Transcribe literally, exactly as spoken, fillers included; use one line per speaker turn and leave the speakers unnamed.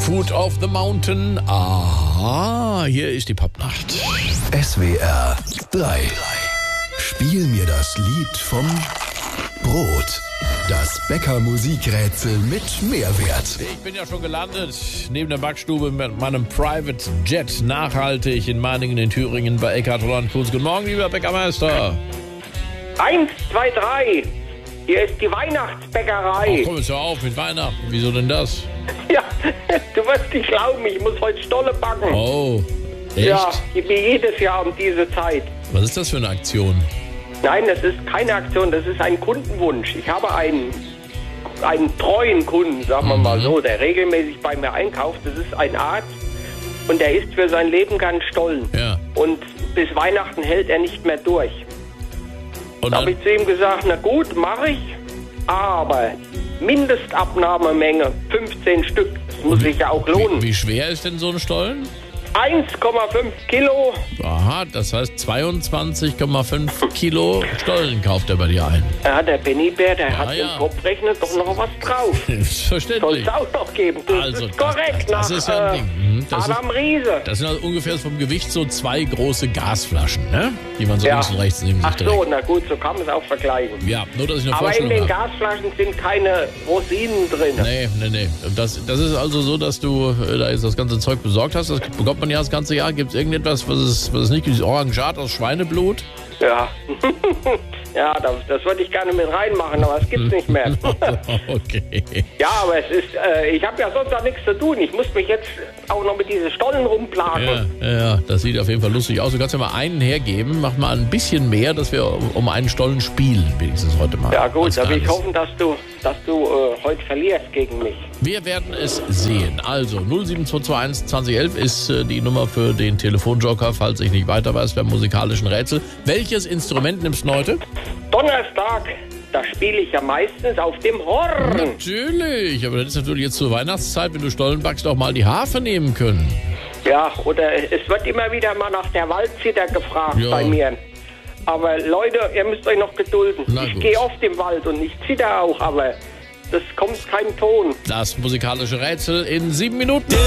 Food of the Mountain. Aha, hier ist die Popnacht.
S W R drei. Spiel mir das Lied vom Brot. Das Bäcker-Musikrätsel mit Mehrwert.
Ich bin ja schon gelandet neben der Backstube mit meinem Private Jet. Nachhaltig in Meiningen in Thüringen bei Eckhard Holland Kunz. Guten Morgen, lieber Bäckermeister.
Eins, zwei, drei. Hier ist die Weihnachtsbäckerei.
Ach, komm jetzt hör auf mit Weihnachten. Wieso denn das?
Ja, du wirst nicht glauben, ich muss heute Stolle backen.
Oh, echt?
Ja, wie jedes Jahr um diese Zeit.
Was ist das für eine Aktion?
Nein, das ist keine Aktion, das ist ein Kundenwunsch. Ich habe einen, einen treuen Kunden, sagen wir mal so, der regelmäßig bei mir einkauft. Das ist ein Arzt und der isst für sein Leben gern Stollen.
Ja.
Und bis Weihnachten hält er nicht mehr durch.
Und
Da habe ich zu ihm gesagt, na gut, mache ich, aber Mindestabnahmemenge fünfzehn Stück. Das muss sich ja auch lohnen.
Wie, wie schwer ist denn so ein Stollen?
eins Komma fünf Kilo.
Aha, das heißt zweiundzwanzig Komma fünf Kilo Stollen kauft er bei dir ein.
Ja, der Bennybär, der
Ja,
hat
ja.
im Kopfrechner doch noch was drauf. Soll
Selbstverständlich.
es auch noch geben. Das
Also,
ist
das-
korrekt
das
nach
ist ja ein
äh,
Ding. Mhm, das ist-
Adam Riese.
Das sind also ungefähr vom Gewicht so zwei große Gasflaschen, ne? Die man so
Ja.
links und rechts neben sich
Ach
trägt.
so, na gut, so kann man es auch vergleichen.
Ja, nur dass ich eine
Aber in
Vorstellung
den
habe.
Gasflaschen sind keine Rosinen drin.
Nee, nee, nee. Das, das ist also so, dass du äh, da jetzt das ganze Zeug besorgt hast. Das bekommt man ja das ganze Jahr. Gibt es irgendetwas, was es, was es nicht gibt? Dieses Orangat aus Schweineblut?
Ja, ja das, das würde ich gerne mit reinmachen, aber es gibt's nicht mehr.
Okay.
Ja, aber es ist, äh, ich habe ja sonst auch nichts zu tun. Ich muss mich jetzt auch noch mit diesen Stollen rumplagen.
Ja, ja, ja, das sieht auf jeden Fall lustig aus. Du kannst ja mal einen hergeben. Mach mal ein bisschen mehr, dass wir um, um einen Stollen spielen, wenigstens heute mal.
Ja gut,
Als
da will ich
kleines.
hoffen, dass du, dass du äh, heute verlierst gegen mich.
Wir werden es sehen. Also null sieben zwei zwei eins zwanzig elf ist äh, die Nummer für den Telefonjoker, falls ich nicht weiter weiß beim musikalischen Rätsel. Welches Instrument nimmst du heute?
Donnerstag, da spiele ich ja meistens auf dem Horn.
Natürlich, aber das ist natürlich jetzt zur Weihnachtszeit, wenn du Stollen backst, auch mal die Harfe nehmen können.
Ja, oder es wird immer wieder mal nach der Waldzither gefragt
Ja.
bei mir. Aber Leute, ihr müsst euch noch gedulden.
Na
Ich
gut.
gehe oft im Wald und ich zitter auch, aber das kommt kein Ton.
Das musikalische Rätsel in sieben Minuten.